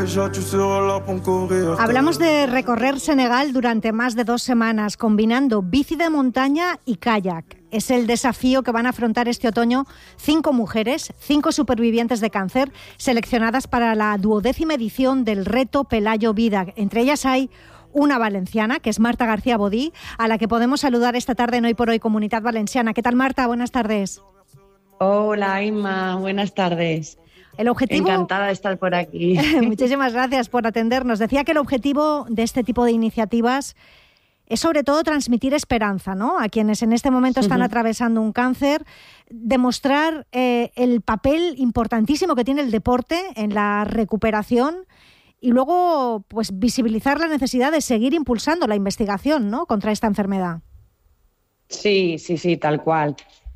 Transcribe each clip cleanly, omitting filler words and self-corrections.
Hablamos de recorrer Senegal durante más de 2 semanas, combinando bici de montaña y kayak. Es el desafío que van a afrontar este otoño 5 mujeres, 5 supervivientes de cáncer, seleccionadas para la 12ª edición del reto Pelayo Vida. Entre ellas hay una valenciana, que es Marta García Bodí, a la que podemos saludar esta tarde en Hoy por Hoy Comunidad Valenciana. ¿Qué tal, Marta? Buenas tardes. Hola, Inma. Buenas tardes. El objetivo... Encantada de estar por aquí. Muchísimas gracias por atendernos. Decía que el objetivo de este tipo de iniciativas es sobre todo transmitir esperanza, ¿no?, a quienes en este momento están atravesando un cáncer, demostrar el papel importantísimo que tiene el deporte en la recuperación y luego pues visibilizar la necesidad de seguir impulsando la investigación, ¿no?, contra esta enfermedad. Sí, tal cual.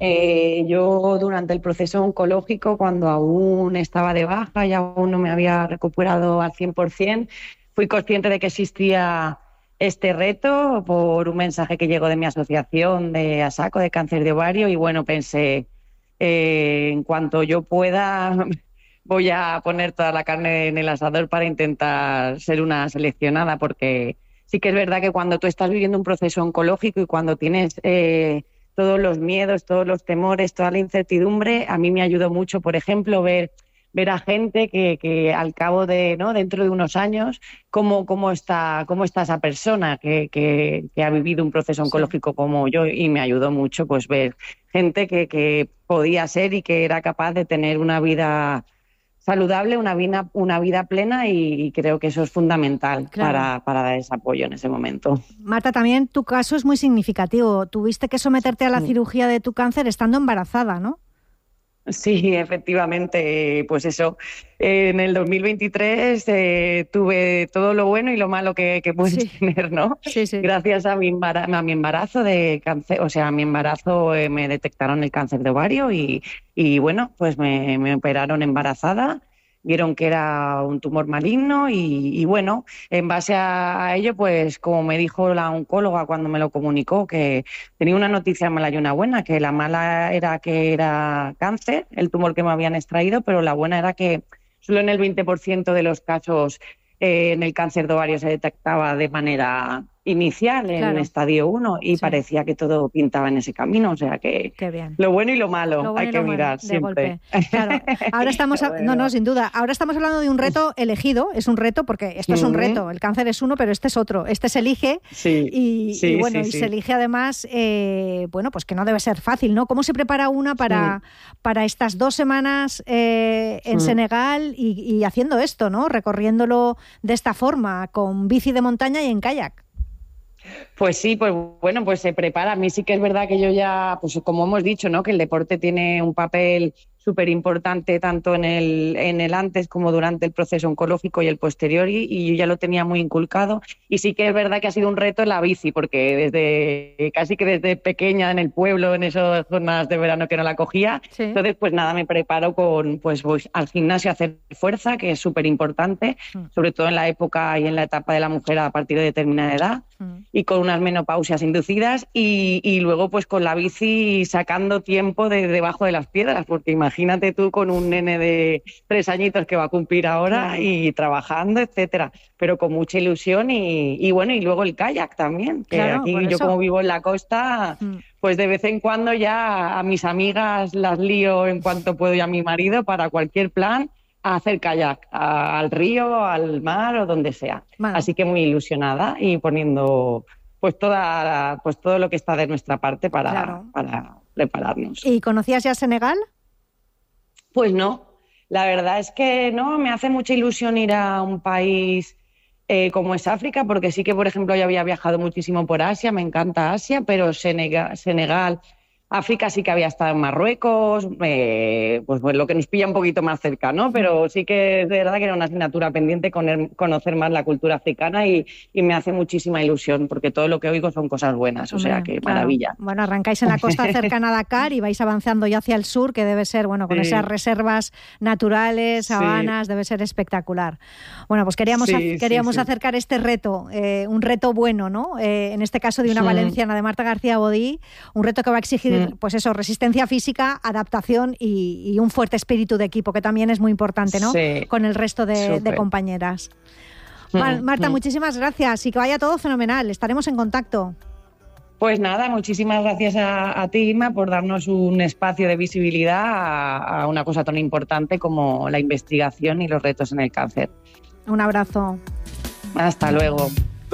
Yo durante el proceso oncológico, cuando aún estaba de baja y aún no me había recuperado al 100%, fui consciente de que existía este reto por un mensaje que llegó de mi asociación de ASACO, de cáncer de ovario, y bueno, pensé, en cuanto yo pueda, voy a poner toda la carne en el asador para intentar ser una seleccionada, porque sí que es verdad que cuando tú estás viviendo un proceso oncológico y cuando tienes todos los miedos, todos los temores, toda la incertidumbre, a mí me ayudó mucho, por ejemplo, ver a gente que al cabo de, ¿no?, dentro de unos años, cómo está esa persona que ha vivido un proceso oncológico como yo, y me ayudó mucho pues ver gente que podía ser y que era capaz de tener una vida saludable, una vida plena, y creo que eso es fundamental, claro, para dar ese apoyo en ese momento. Marta, también tu caso es muy significativo. Tuviste que someterte a la cirugía de tu cáncer estando embarazada, ¿no? Sí, efectivamente, pues eso. En el 2023 tuve todo lo bueno y lo malo que puedes tener, ¿no? Sí. Gracias a mi embarazo de cáncer, o sea, a mi embarazo me detectaron el cáncer de ovario y bueno, pues me operaron embarazada. Vieron que era un tumor maligno y bueno, en base a ello, pues como me dijo la oncóloga cuando me lo comunicó, que tenía una noticia mala y una buena, que la mala era que era cáncer, el tumor que me habían extraído, pero la buena era que solo en el 20% de los casos en el cáncer de ovario se detectaba de manera inicial, en estadio 1, y parecía que todo pintaba en ese camino, o sea que lo bueno y lo malo hay que mirar siempre. Claro. Ahora estamos sin duda. Ahora estamos hablando de un reto elegido, es un reto porque esto es un reto, el cáncer es uno, pero este es otro, este se elige y se elige además, pues que no debe ser fácil, ¿no? ¿Cómo se prepara una para estas 2 semanas en Senegal y haciendo esto, ¿no?, recorriéndolo de esta forma, con bici de montaña y en kayak? Pues sí, pues bueno, pues se prepara. A mí sí que es verdad que yo ya, pues como hemos dicho, ¿no?, que el deporte tiene un papel súper importante tanto en el antes como durante el proceso oncológico y el posterior, y yo ya lo tenía muy inculcado. Y sí que es verdad que ha sido un reto en la bici, porque casi que desde pequeña en el pueblo, en esas jornadas de verano que no la cogía, entonces pues nada, me preparo pues voy al gimnasio a hacer fuerza, que es súper importante, sobre todo en la época y en la etapa de la mujer a partir de determinada edad, y con unas menopausias inducidas, y luego pues con la bici sacando tiempo de debajo de las piedras, porque imagínate tú con un nene de 3 añitos que va a cumplir ahora y trabajando, etcétera, pero con mucha ilusión y bueno, y luego el kayak también, que aquí yo como vivo en la costa, pues de vez en cuando ya a mis amigas las lío en cuanto puedo y a mi marido para cualquier plan a hacer kayak, al río, al mar o donde sea. Bueno. Así que muy ilusionada y poniendo pues todo lo que está de nuestra parte para prepararnos. ¿Y conocías ya Senegal? Pues no, la verdad es que no, me hace mucha ilusión ir a un país como es África, porque sí que, por ejemplo, yo había viajado muchísimo por Asia, me encanta Asia, pero Senegal, África sí que había estado en Marruecos, pues lo que nos pilla un poquito más cerca, ¿no? Pero sí que es verdad que era una asignatura pendiente conocer más la cultura africana y me hace muchísima ilusión, porque todo lo que oigo son cosas buenas, o sea que maravilla. Bueno, arrancáis en la costa cercana a Dakar y vais avanzando ya hacia el sur, que debe ser, bueno, con esas reservas naturales, sabanas, debe ser espectacular. Bueno, pues queríamos acercar este reto, un reto bueno, ¿no? En este caso de una valenciana, de Marta García Bodí, un reto que va a exigir tener, pues eso, resistencia física, adaptación y un fuerte espíritu de equipo, que también es muy importante, ¿no? Sí, Con el resto de compañeras. Marta, muchísimas gracias y que vaya todo fenomenal. Estaremos en contacto. Pues nada, muchísimas gracias a ti, Inma, por darnos un espacio de visibilidad a una cosa tan importante como la investigación y los retos en el cáncer. Un abrazo. Hasta luego.